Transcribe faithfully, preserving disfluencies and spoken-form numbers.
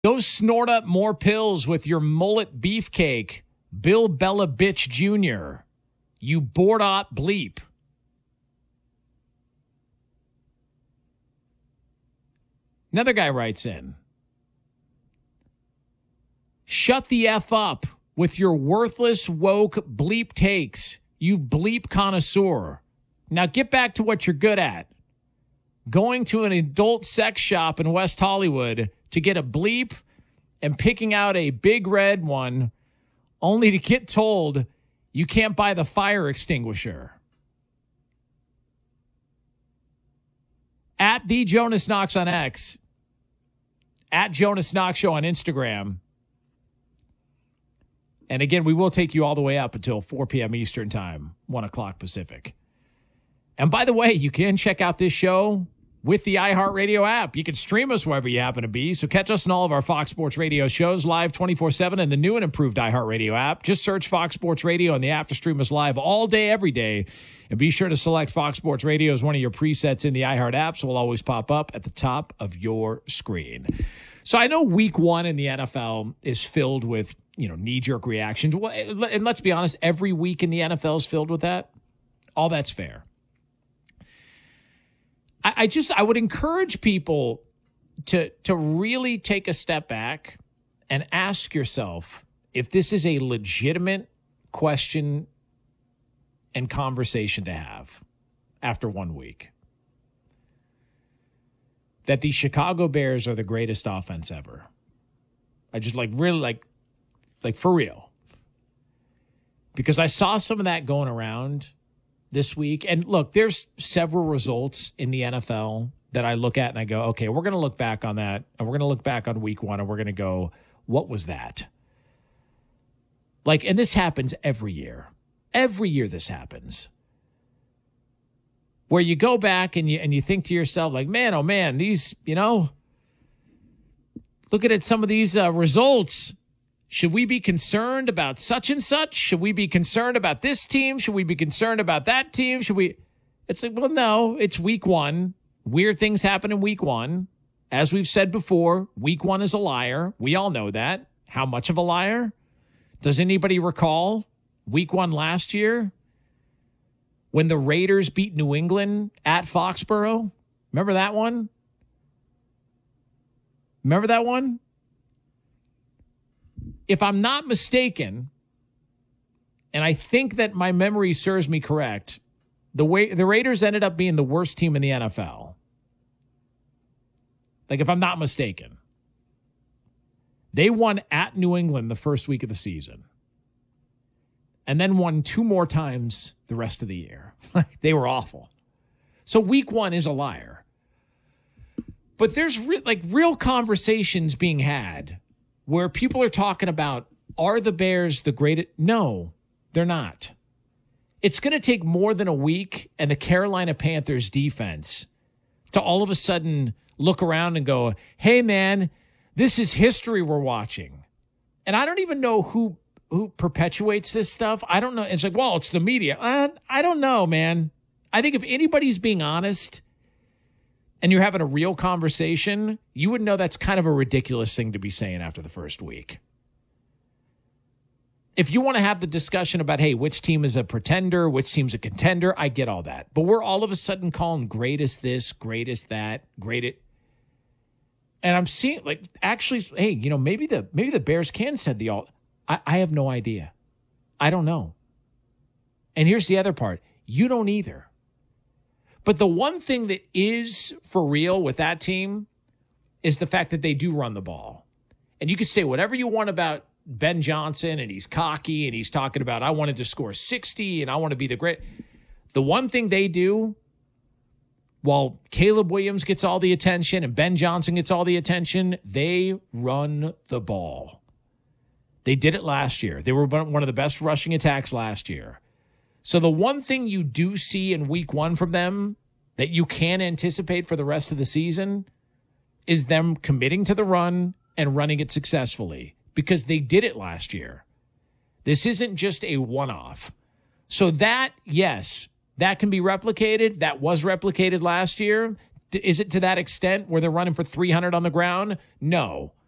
Go snort up more pills with your mullet beefcake, Bill Bella Bitch Junior You bored-op bleep. Another guy writes in, shut the F up with your worthless woke bleep takes, you bleep connoisseur. Now get back to what you're good at. Going to an adult sex shop in West Hollywood to get a bleep and picking out a big red one only to get told you can't buy the fire extinguisher. At the Jonas Knox on X, at Jonas Knox Show on Instagram. And again, we will take you all the way up until four p.m. Eastern Time, one o'clock Pacific. And by the way, you can check out this show with the iHeartRadio app. You can stream us wherever you happen to be. So catch us in all of our Fox Sports Radio shows live twenty-four seven in the new and improved iHeartRadio app. Just search Fox Sports Radio on the app to stream us live all day, every day. And be sure to select Fox Sports Radio as one of your presets in the iHeart app, so it'll always pop up at the top of your screen. So I know week one in the N F L is filled with, you know, knee-jerk reactions. Well, and let's be honest, every week in the N F L is filled with that. All that's fair. I just, I would encourage people to to really take a step back and ask yourself if this is a legitimate question and conversation to have after one week. That the Chicago Bears are the greatest offense ever. I just like really like, like for real. Because I saw some of that going around this week. And look, there's several results in the N F L that I look at and I go, okay, we're going to look back on that. And we're going to look back on week one and we're going to go, what was that? Like, and this happens every year. Every year this happens. Where you go back and you and you think to yourself, like, man, oh man, these, you know, looking at some of these uh, results. Should we be concerned about such and such? Should we be concerned about this team? Should we be concerned about that team? Should we? It's like, well, no, it's week one. Weird things happen in week one. As we've said before, week one is a liar. We all know that. How much of a liar? Does anybody recall week one last year when the Raiders beat New England at Foxborough? Remember that one? Remember that one? If I'm not mistaken, and I think that my memory serves me correct, the way the Raiders ended up being the worst team in the N F L. Like, if I'm not mistaken. They won at New England the first week of the season. And then won two more times the rest of the year. They were awful. So week one is a liar. But there's re- like real conversations being had where people are talking about, are the Bears the greatest? No, they're not. It's going to take more than a week and the Carolina Panthers defense to all of a sudden look around and go, hey, man, this is history we're watching. And I don't even know who who perpetuates this stuff. I don't know. It's like, well, it's the media. Uh, I don't know, man. I think if anybody's being honest and you're having a real conversation, you would know that's kind of a ridiculous thing to be saying after the first week. If you want to have the discussion about, hey, which team is a pretender, which team's a contender, I get all that. But we're all of a sudden calling greatest this, greatest that, great it. And I'm seeing, like, actually, hey, you know, maybe the maybe the Bears can send the all. I, I have no idea. I don't know. And here's the other part. You don't either. But the one thing that is for real with that team is the fact that they do run the ball. And you can say whatever you want about Ben Johnson, and he's cocky, and he's talking about, I wanted to score sixty, and I want to be the great. The one thing they do, while Caleb Williams gets all the attention and Ben Johnson gets all the attention, they run the ball. They did it last year. They were one of the best rushing attacks last year. So the one thing you do see in week one from them that you can anticipate for the rest of the season is them committing to the run and running it successfully, because they did it last year. This isn't just a one-off. So that, yes, that can be replicated. That was replicated last year. Is it to that extent where they're running for three hundred on the ground? No.